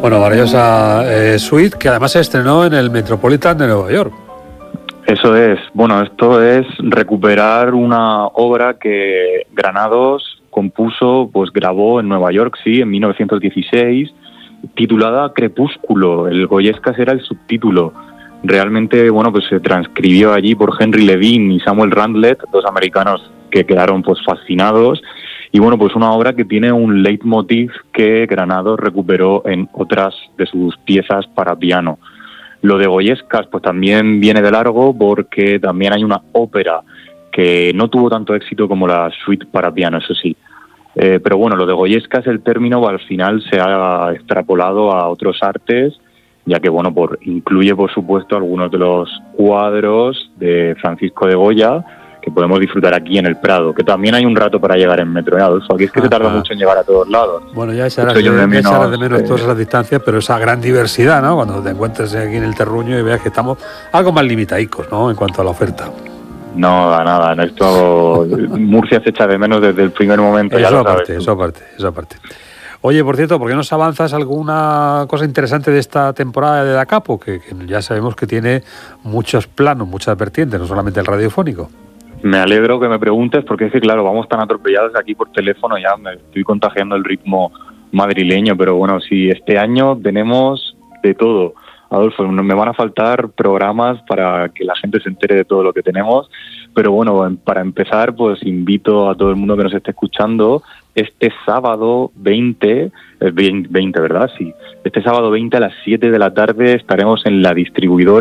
Bueno, maravillosa suite que además se estrenó en el Metropolitan de Nueva York. Eso es. Bueno, esto es recuperar una obra que Granados compuso, pues grabó en Nueva York, sí, en 1916, titulada Crepúsculo. El Goyescas era el subtítulo. Realmente, bueno, pues se transcribió allí por Henry Levine y Samuel Randlett, dos americanos que quedaron pues fascinados. Y bueno, pues una obra que tiene un leitmotiv que Granados recuperó en otras de sus piezas para piano. Lo de Goyescas pues también viene de largo porque también hay una ópera que no tuvo tanto éxito como la suite para piano, eso sí. Pero bueno, lo de Goyescas, el término al final se ha extrapolado a otros artes, ya que bueno, incluye por supuesto algunos de los cuadros de Francisco de Goya que podemos disfrutar aquí en el Prado, que también hay un rato para llegar en metro, Adolfo. Aquí es que se tarda mucho en llegar a todos lados. Bueno, ya echarás de menos todas esas distancias, pero esa gran diversidad, ¿no? Cuando te encuentres aquí en el terruño y veas que estamos algo más limitadicos, ¿no? En cuanto a la oferta. No, nada, en esto Murcia se echa de menos desde el primer momento. Eso aparte. Oye, por cierto, ¿por qué nos avanzas alguna cosa interesante de esta temporada de Da Capo? Que ya sabemos que tiene muchos planos, muchas vertientes, no solamente el radiofónico. Me alegro que me preguntes porque es que, claro, vamos tan atropellados aquí por teléfono, ya me estoy contagiando el ritmo madrileño, pero bueno, sí, este año tenemos de todo. Adolfo, me van a faltar programas para que la gente se entere de todo lo que tenemos, pero bueno, para empezar, pues invito a todo el mundo que nos esté escuchando este sábado 20, ¿verdad? Sí, este sábado 20 a las 7 de la tarde estaremos en la distribuidora